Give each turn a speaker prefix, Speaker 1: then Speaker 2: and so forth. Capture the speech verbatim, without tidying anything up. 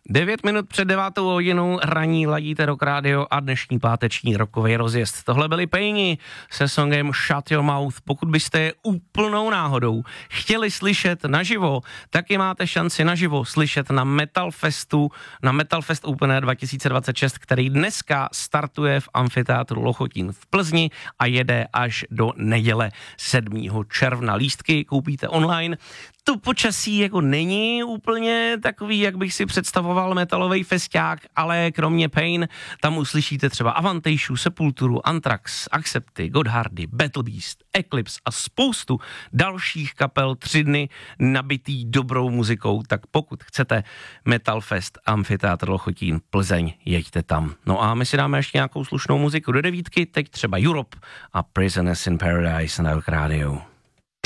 Speaker 1: Devět minut před devátou hodinou raní ladíte Rock Radio a dnešní páteční rokový rozjezd. Tohle byli Paini se songem Shut Your Mouth. Pokud byste je úplnou náhodou chtěli slyšet naživo, taky máte šanci naživo slyšet na Metal Festu, na Metal Fest Open dva tisíce dvacet šest, který dneska startuje v amfiteátru Lochotín v Plzni a jede až do neděle sedmého června. Lístky koupíte online. To počasí jako není úplně takový, jak bych si představoval metalový festiák, ale kromě Pain tam uslyšíte třeba Avantejšu, Sepulturu, Anthrax, Accepty, Godhardy, Battle Beast, Eclipse a spoustu dalších kapel, tři dny nabitý dobrou muzikou. Tak pokud chcete Metal Fest, amfiteátr Lochotín, Plzeň, jeďte tam. No a my si dáme ještě nějakou slušnou muziku do devítky, teď třeba Europe a Prisoners in Paradise na Rock Radio.